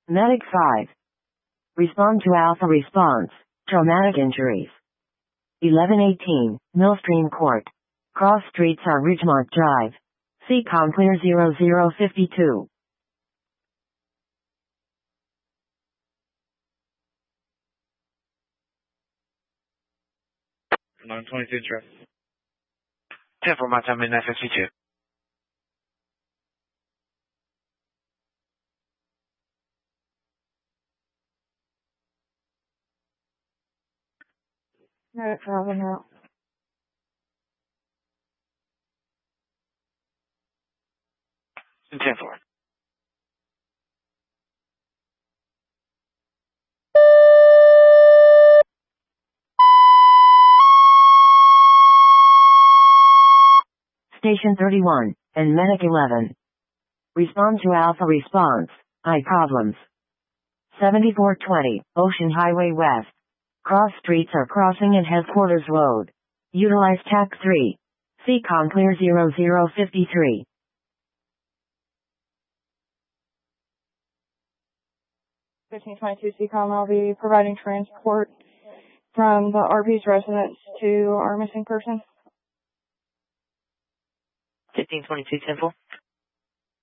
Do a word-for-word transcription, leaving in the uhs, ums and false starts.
Medic five. Respond to Alpha response. Traumatic injuries. eleven eighteen, Millstream Court. Cross streets are Ridgemont Drive. C COM clear zero zero five two. nine twenty-two, traffic. ten four, my time in nine fifty-two. No problem out. ten four. Station thirty-one, and Medic eleven. Respond to Alpha response. Eye problems. seventy-four twenty, Ocean Highway West. Cross streets are crossing at Headquarters Road. Utilize T A C three. C COM clear zero zero five three. fifteen twenty-two C COM, I'll be providing transport from the R P's residence to our missing person. fifteen twenty-two, ten four.